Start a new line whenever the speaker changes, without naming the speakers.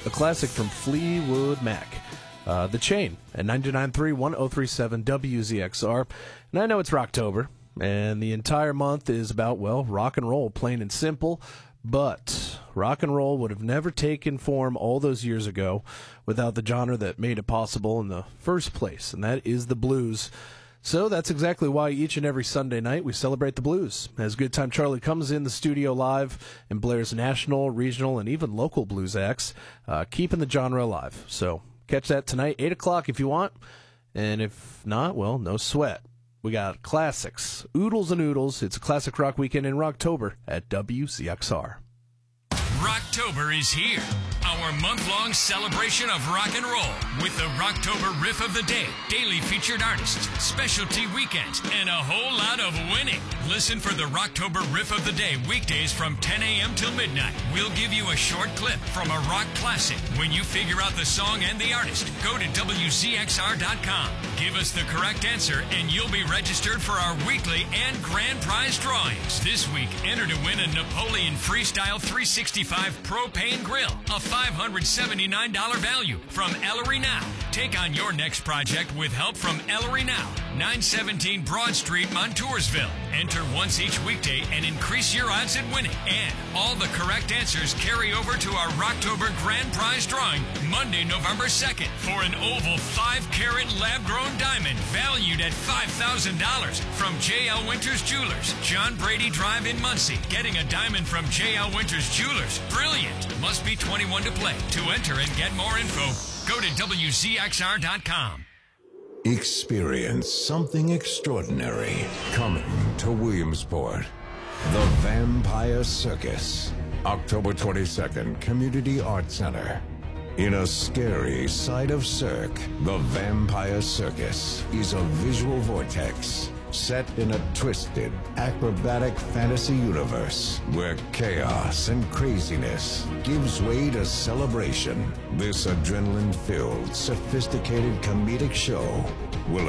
a classic from Fleetwood Mac. The Chain at 99.3, 103.7 WZXR. And I know it's Rocktober, and the entire month is about, well, rock and roll, plain and simple. But rock and roll would have never taken form all those years ago without the genre that made it possible in the first place, and that is the blues. So that's exactly why each and every Sunday night we celebrate the blues. As Good Time Charlie comes in the studio live and blares national, regional, and even local blues acts, keeping the genre alive. So catch that tonight, 8 o'clock if you want, and if not, well, no sweat. We got classics, oodles and oodles. It's a classic rock weekend in Rocktober at WCXR.
Rocktober is here, our month-long celebration of rock and roll with the Rocktober Riff of the Day, daily featured artists, specialty weekends, and a whole lot of winning. Listen for the Rocktober Riff of the Day weekdays from 10 a.m. till midnight. We'll give you a short clip from a rock classic. When you figure out the song and the artist, go to WZXR.com. Give us the correct answer and you'll be registered for our weekly and grand prize drawings. This week, enter to win a Napoleon Freestyle 365 propane grill, a $579 value from Ellery Now. Take on your next project with help from Ellery Now, 917 Broad Street, Montoursville. Enter once each weekday and increase your odds at winning. And all the correct answers carry over to our Rocktober Grand Prize drawing Monday, November 2nd for an oval 5-carat lab-grown diamond valued at $5,000 from J.L. Winters Jewelers, John Brady Drive in Muncie. Getting a diamond from J.L. Winters Jewelers. Brilliant. Must be 21 to play. To enter and get more info, go to WZXR.com.
Experience something extraordinary coming to Williamsport. The Vampire Circus. October 22nd, Community Arts Center. In a scary side of Cirque, the Vampire Circus is a visual vortex set in a twisted, acrobatic fantasy universe where chaos and craziness gives way to celebration. This adrenaline-filled, sophisticated comedic show will